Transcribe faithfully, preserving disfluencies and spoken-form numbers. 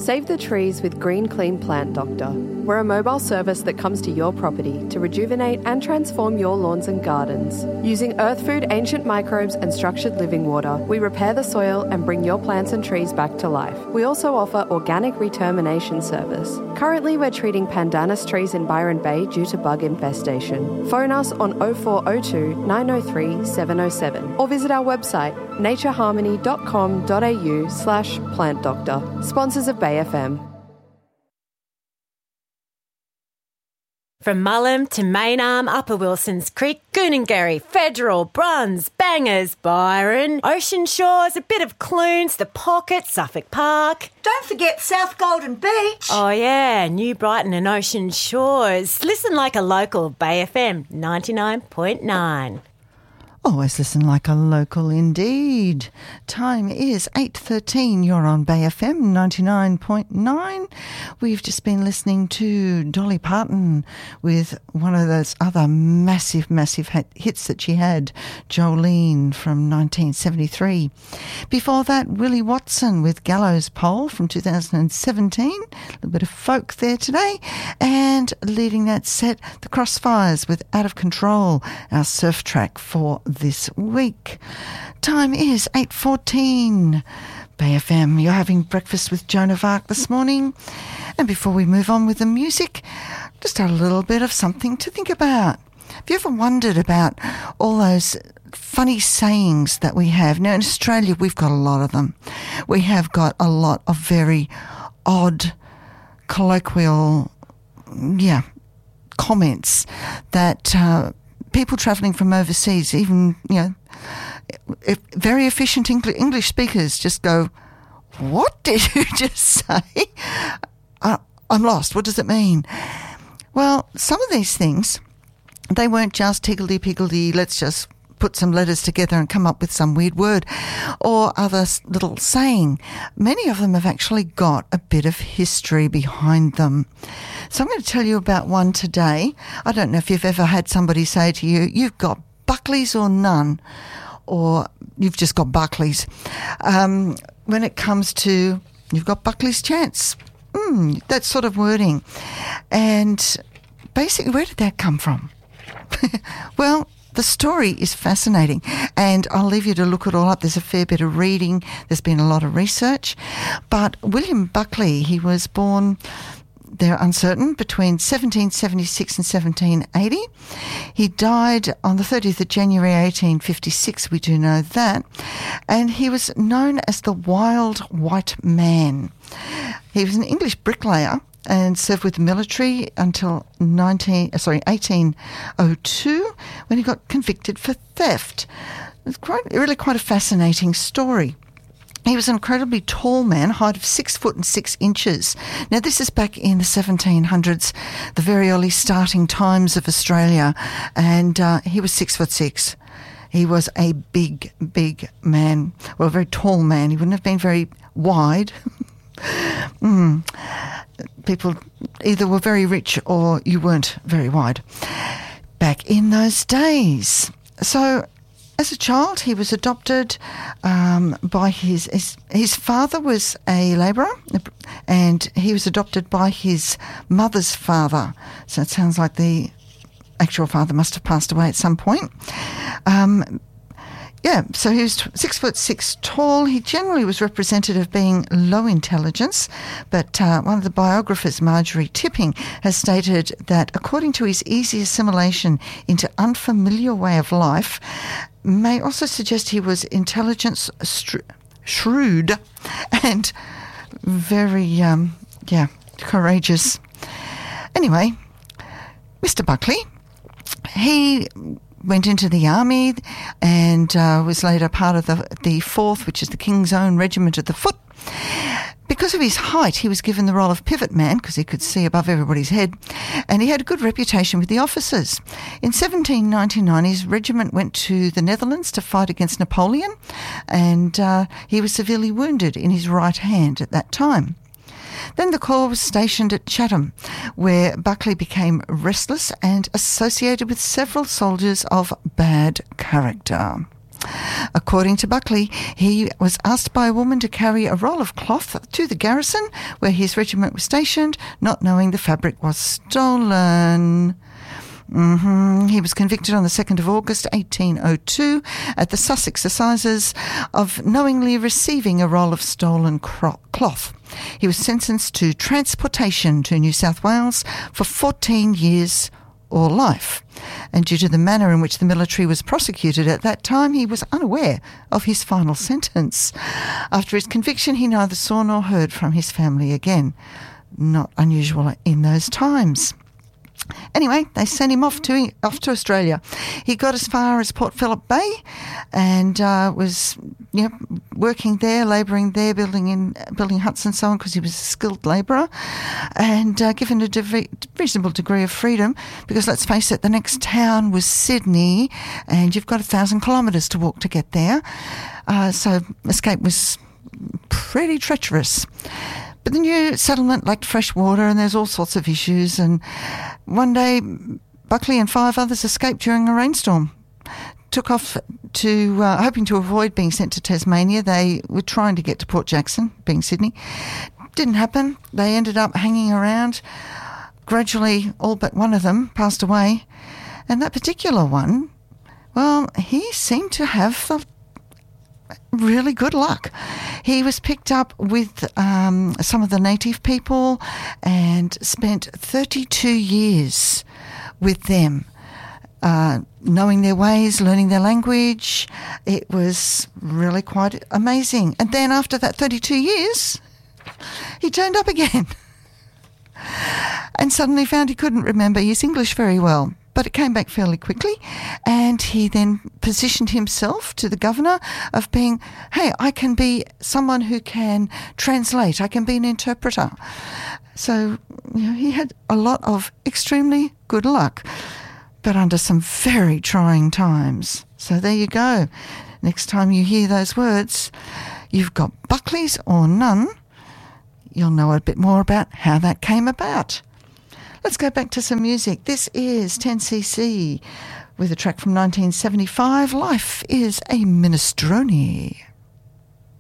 Save the trees with Green Clean Plant Doctor. We're a mobile service that comes to your property to rejuvenate and transform your lawns and gardens. Using earth food, ancient microbes and structured living water, we repair the soil and bring your plants and trees back to life. We also offer organic retermination service. Currently, we're treating pandanus trees in Byron Bay due to bug infestation. Phone us on oh four oh two, nine oh three, seven oh seven or visit our website natureharmony.com.au slash plant doctor. Sponsors of Bay F M. From Mullum to Maynarm, Upper Wilsons Creek, Goonangarry, Federal, Bruns, Bangers, Byron, Ocean Shores, a bit of Clunes, The Pocket, Suffolk Park. Don't forget South Golden Beach. Oh yeah, New Brighton and Ocean Shores. Listen like a local, Bay F M ninety-nine point nine. Always listen like a local indeed. Time is eight thirteen. You're on Bay F M ninety-nine point nine. We've just been listening to Dolly Parton with one of those other massive, massive hits that she had, Jolene from nineteen seventy-three. Before that, Willie Watson with Gallows Pole from two thousand seventeen. A little bit of folk there today. And leading that set, The Crossfires with Out of Control, our surf track for this week. Time is eight fourteen. Bay F M, you're having breakfast with Joan of Arc this morning. And before we move on with the music, just a little bit of something to think about. Have you ever wondered about all those funny sayings that we have? Now in Australia we've got a lot of them. We have got a lot of very odd, colloquial, yeah, comments that uh, people travelling from overseas, even, you know, if very efficient English speakers just go, what did you just say? Uh, I'm lost. What does it mean? Well, some of these things, they weren't just higgledy-piggledy, let's just put some letters together and come up with some weird word or other little saying. Many of them have actually got a bit of history behind them. So I'm going to tell you about one today. I don't know if you've ever had somebody say to you, you've got Buckley's or none, or you've just got Buckley's. Um, when it comes to, you've got Buckley's chance. Mm, that sort of wording. And basically, where did that come from? Well, the story is fascinating, and I'll leave you to look it all up. There's a fair bit of reading. There's been a lot of research. But William Buckley, he was born, they're uncertain, between seventeen seventy-six and seventeen eighty. He died on the thirtieth of January eighteen fifty-six, we do know that. And he was known as the Wild White Man. He was an English bricklayer and served with the military until nineteen, sorry, eighteen oh two, when he got convicted for theft. It's quite, really quite a fascinating story. He was an incredibly tall man, height of six foot and six inches. Now, this is back in the seventeen hundreds, the very early starting times of Australia, and uh, he was six foot six. He was a big, big man. Well, a very tall man. He wouldn't have been very wide. mm. People either were very rich or you weren't very wide back in those days. So as a child, he was adopted um, by his, his his father was a labourer, and he was adopted by his mother's father. So it sounds like the actual father must have passed away at some point. Um, Yeah, so he was six foot six tall. He generally was represented of being low intelligence, but uh, one of the biographers, Marjorie Tipping, has stated that according to his easy assimilation into unfamiliar way of life, may also suggest he was intelligent, str- shrewd, and very, um, yeah, courageous. Anyway, Mister Buckley, he went into the army and uh, was later part of the, the fourth, which is the King's Own Regiment of the Foot. Because of his height, he was given the role of pivot man because he could see above everybody's head, and he had a good reputation with the officers. In seventeen ninety-nine, his regiment went to the Netherlands to fight against Napoleon, and uh, he was severely wounded in his right hand at that time. Then the Corps was stationed at Chatham, where Buckley became restless and associated with several soldiers of bad character. According to Buckley, he was asked by a woman to carry a roll of cloth to the garrison where his regiment was stationed, not knowing the fabric was stolen. Mm-hmm. He was convicted on the second of August eighteen oh two at the Sussex Assizes of knowingly receiving a roll of stolen cro- cloth. He was sentenced to transportation to New South Wales for fourteen years or life. And due to the manner in which the military was prosecuted at that time, he was unaware of his final sentence. After his conviction, he neither saw nor heard from his family again. Not unusual in those times. Anyway, they sent him off to off to Australia. He got as far as Port Phillip Bay and uh, was you know, working there, labouring there, building in building huts and so on because he was a skilled labourer and uh, given a de- reasonable degree of freedom because, let's face it, the next town was Sydney and you've got a thousand kilometres to walk to get there. Uh, so escape was pretty treacherous. But the new settlement lacked fresh water and there's all sorts of issues. And one day, Buckley and five others escaped during a rainstorm. Took off to, uh, hoping to avoid being sent to Tasmania. They were trying to get to Port Jackson, being Sydney. Didn't happen. They ended up hanging around. Gradually, all but one of them passed away. And that particular one, well, he seemed to have the really good luck. He was picked up with um, some of the native people and spent thirty-two years with them, uh, knowing their ways, learning their language. It was really quite amazing. And then after that thirty-two years, he turned up again and suddenly found he couldn't remember his English very well. But it came back fairly quickly, and he then positioned himself to the governor of being, hey, I can be someone who can translate, I can be an interpreter. So you know, he had a lot of extremely good luck, but under some very trying times. So there you go. Next time you hear those words, you've got Buckley's or none. You'll know a bit more about how that came about. Let's go back to some music. This is ten C C with a track from nineteen seventy-five, Life is a Minestrone.